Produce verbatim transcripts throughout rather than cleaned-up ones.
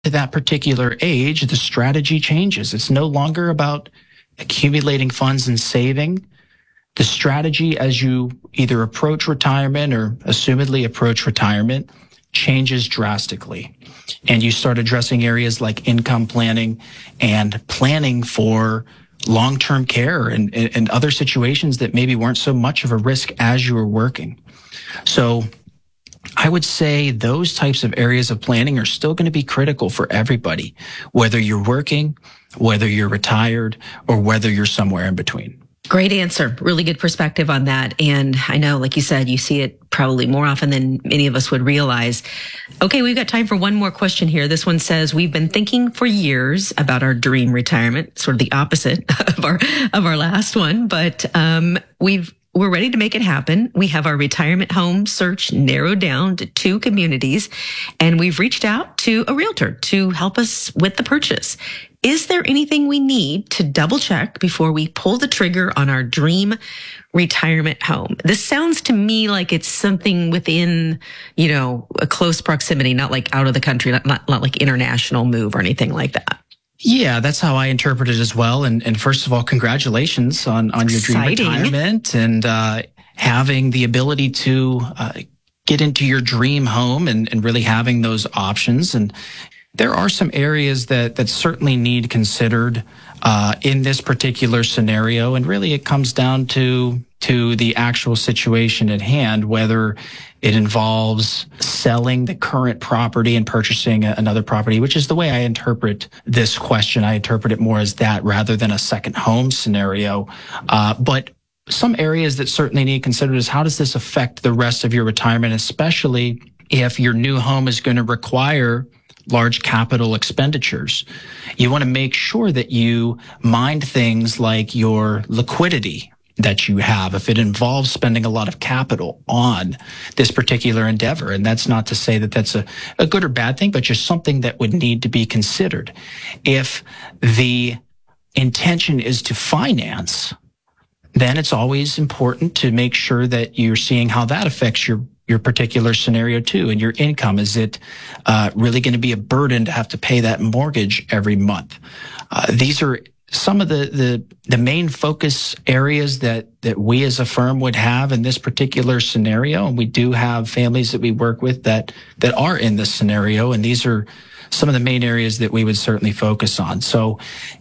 to that particular age, the strategy changes. It's no longer about accumulating funds and saving. The strategy as you either approach retirement or assumedly approach retirement changes drastically. And you start addressing areas like income planning and planning for long-term care and, and other situations that maybe weren't so much of a risk as you were working. So I would say those types of areas of planning are still going to be critical for everybody, whether you're working, whether you're retired, or whether you're somewhere in between. Great answer. Really good perspective on that. And I know, like you said, you see it probably more often than many of us would realize. Okay, we've got time for one more question here. This one says, we've been thinking for years about our dream retirement, sort of the opposite of our, of our last one, but, um, we've, we're ready to make it happen. We have our retirement home search narrowed down to two communities, and we've reached out to a realtor to help us with the purchase. Is there anything we need to double check before we pull the trigger on our dream retirement home? This sounds to me like it's something within, you know, a close proximity, not like out of the country, not, not, not like international move or anything like that. Yeah, that's how I interpret it as well. And, and first of all, congratulations on, on your Exciting. dream retirement and uh, having the ability to uh, get into your dream home and, and really having those options. And there are some areas that, that certainly need considered uh, in this particular scenario. And really it comes down to, to the actual situation at hand, whether it involves selling the current property and purchasing another property, which is the way I interpret this question. I interpret it more as that rather than a second home scenario. Uh, but some areas that certainly need considered is how does this affect the rest of your retirement, especially if your new home is going to require large capital expenditures. You want to make sure that you mind things like your liquidity that you have if it involves spending a lot of capital on this particular endeavor. And that's not to say that that's a, a good or bad thing, but just something that would need to be considered. If the intention is to finance, then it's always important to make sure that you're seeing how that affects your your particular scenario too, and your income. Is it uh, really going to be a burden to have to pay that mortgage every month? Uh, these are some of the, the the main focus areas that that we as a firm would have in this particular scenario, and we do have families that we work with that that are in this scenario, and these are some of the main areas that we would certainly focus on. So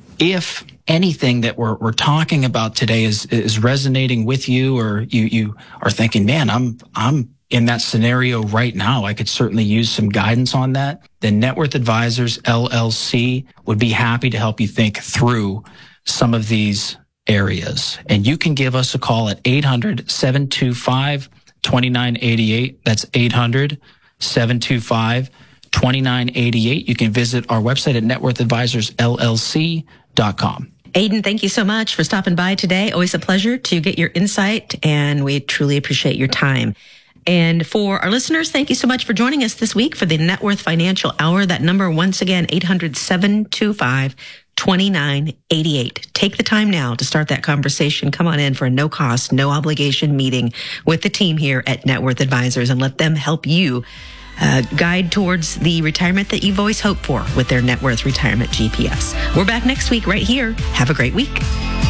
if anything that we're we're talking about today is is resonating with you, or you you are thinking, man, I'm I'm in that scenario right now, I could certainly use some guidance on that, then Net Worth Advisors, L L C, would be happy to help you think through some of these areas. And you can give us a call at eight hundred, seven two five, two nine eight eight. That's eight hundred, seven two five, two nine eight eight. You can visit our website at net worth advisors L L C dot com. Aidan, thank you so much for stopping by today. Always a pleasure to get your insight, and we truly appreciate your time. And for our listeners, thank you so much for joining us this week for the Net Worth Financial Hour. That number, once again, eight hundred, seven two five, two nine eight eight. Take the time now to start that conversation. Come on in for a no cost, no obligation meeting with the team here at Net Worth Advisors and let them help you uh, guide towards the retirement that you've always hoped for with their Net Worth Retirement G P S. We're back next week right here. Have a great week.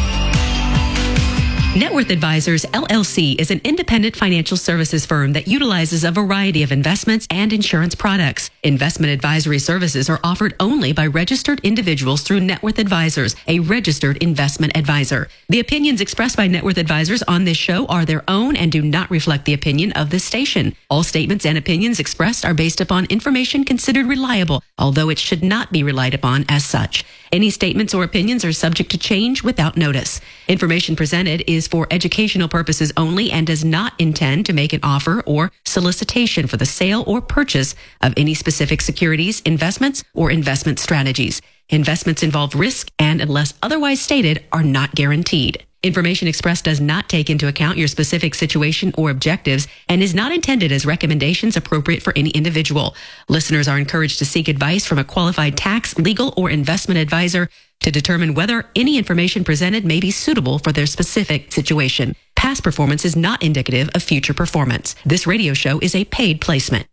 Net Worth Advisors, L L C is an independent financial services firm that utilizes a variety of investments and insurance products. Investment advisory services are offered only by registered individuals through Net Worth Advisors, a registered investment advisor. The opinions expressed by Net Worth Advisors on this show are their own and do not reflect the opinion of this station. All statements and opinions expressed are based upon information considered reliable, although it should not be relied upon as such. Any statements or opinions are subject to change without notice. Information presented is for educational purposes only and does not intend to make an offer or solicitation for the sale or purchase of any specific securities, investments, or investment strategies. Investments involve risk and, unless otherwise stated, are not guaranteed. Information expressed does not take into account your specific situation or objectives and is not intended as recommendations appropriate for any individual. Listeners are encouraged to seek advice from a qualified tax, legal, or investment advisor to determine whether any information presented may be suitable for their specific situation. Past performance is not indicative of future performance. This radio show is a paid placement.